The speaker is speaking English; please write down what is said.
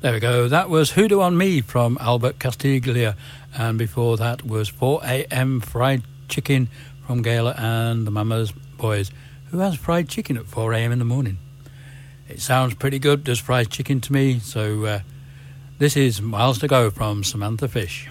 There we go. That was Hoodoo on Me from Albert Castiglia. And before that was 4 a.m. Fried Chicken from Gayla and the Mama's Boys. Who has fried chicken at 4 a.m. in the morning? It sounds pretty good, does fried chicken to me. So this is Miles to Go from Samantha Fish.